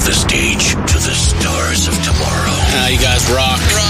the stage to the stars of tomorrow. You guys rock.